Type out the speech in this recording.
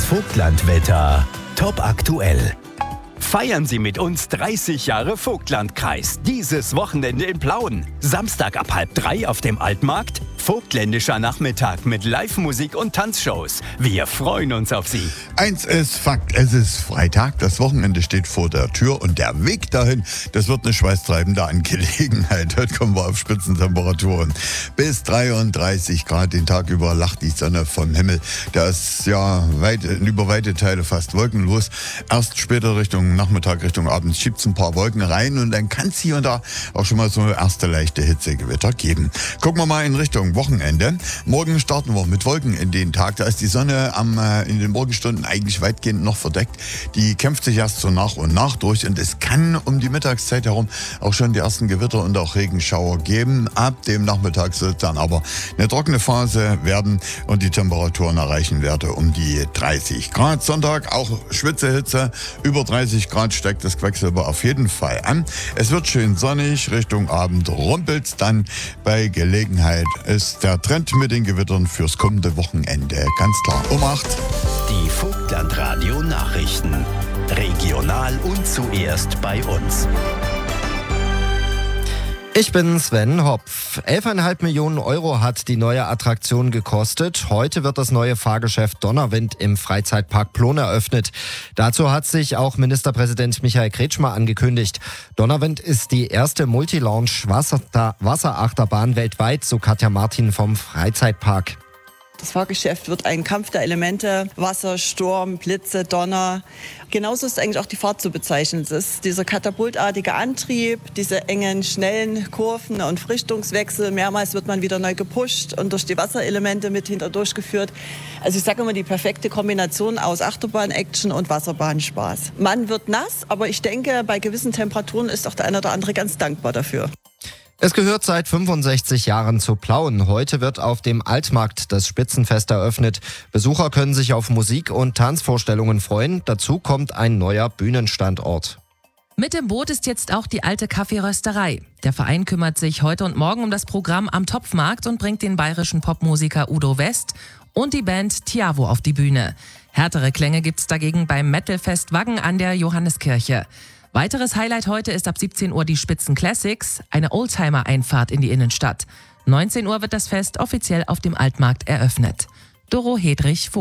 Vogtlandwetter. Top aktuell. Feiern Sie mit uns 30 Jahre Vogtlandkreis. Dieses Wochenende in Plauen. Samstag ab 2:30 auf dem Altmarkt. Vogtländischer Nachmittag mit Live-Musik und Tanzshows. Wir freuen uns auf Sie. Eins ist Fakt, es ist Freitag, das Wochenende steht vor der Tür und der Weg dahin, das wird eine schweißtreibende Angelegenheit. Heute kommen wir auf Spitzentemperaturen. Bis 33 Grad den Tag über lacht die Sonne vom Himmel. Da ist über weite Teile fast wolkenlos. Erst später Richtung Nachmittag, Richtung Abend schiebt es ein paar Wolken rein und dann kann es hier und da auch schon mal so erste leichte Hitzegewitter geben. Gucken wir mal in Richtung Wochenende. Morgen starten wir mit Wolken in den Tag. Da ist die Sonne in den Morgenstunden eigentlich weitgehend noch verdeckt. Die kämpft sich erst so nach und nach durch und es kann um die Mittagszeit herum auch schon die ersten Gewitter und auch Regenschauer geben. Ab dem Nachmittag soll es dann aber eine trockene Phase werden und die Temperaturen erreichen Werte um die 30 Grad. Sonntag auch Schwitzehitze. Über 30 Grad steigt das Quecksilber auf jeden Fall an. Es wird schön sonnig. Richtung Abend rumpelt's dann. Bei Gelegenheit ist der Trend mit den Gewittern fürs kommende Wochenende ganz klar. Um 8. Die Vogtlandradio Nachrichten. Regional und zuerst bei uns. Ich bin Sven Hopf. 11,5 Millionen Euro hat die neue Attraktion gekostet. Heute wird das neue Fahrgeschäft Donnerwind im Freizeitpark Plon eröffnet. Dazu hat sich auch Ministerpräsident Michael Kretschmer angekündigt. Donnerwind ist die erste Multilaunch-Wasserachterbahn weltweit, so Katja Martin vom Freizeitpark. Das Fahrgeschäft wird ein Kampf der Elemente, Wasser, Sturm, Blitze, Donner. Genauso ist eigentlich auch die Fahrt zu bezeichnen. Es ist dieser katapultartige Antrieb, diese engen, schnellen Kurven und Richtungswechsel. Mehrmals wird man wieder neu gepusht und durch die Wasserelemente mit durchgeführt. Also ich sage immer, die perfekte Kombination aus Achterbahn-Action und Wasserbahnspaß. Man wird nass, aber ich denke, bei gewissen Temperaturen ist auch der eine oder andere ganz dankbar dafür. Es gehört seit 65 Jahren zu Plauen. Heute wird auf dem Altmarkt das Spitzenfest eröffnet. Besucher können sich auf Musik- und Tanzvorstellungen freuen. Dazu kommt ein neuer Bühnenstandort. Mit im Boot ist jetzt auch die alte Kaffeerösterei. Der Verein kümmert sich heute und morgen um das Programm am Topfmarkt und bringt den bayerischen Popmusiker Udo West und die Band Tiavo auf die Bühne. Härtere Klänge gibt's dagegen beim Metalfest Waggen an der Johanneskirche. Weiteres Highlight heute ist ab 17 Uhr die Spitzen Classics, eine Oldtimer-Einfahrt in die Innenstadt. 19 Uhr wird das Fest offiziell auf dem Altmarkt eröffnet. Doro Hedrich,